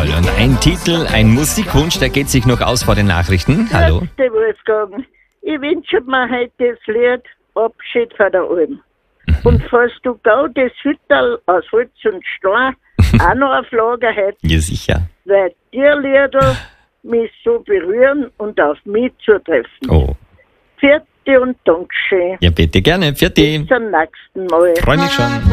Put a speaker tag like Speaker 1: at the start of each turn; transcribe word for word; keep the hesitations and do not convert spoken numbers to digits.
Speaker 1: Jawohl, und ein Titel, ein Musikwunsch, der geht sich noch aus vor den Nachrichten. Hallo.
Speaker 2: Grüß dich, Wolfgang. Ich wünsche mir heute das Lied Abschied von der Alm. Mhm. Und falls du gau das Hütterl aus Holz und Stein auch noch auf Lager hättest,
Speaker 1: Ja, sicher.
Speaker 2: weil die Lieder mich so berühren und auf mich zutreffen.
Speaker 1: Oh.
Speaker 2: Vierte und Dankeschön.
Speaker 1: Ja, bitte gerne. Vierte.
Speaker 2: Bis zum nächsten Mal.
Speaker 1: Freue mich schon.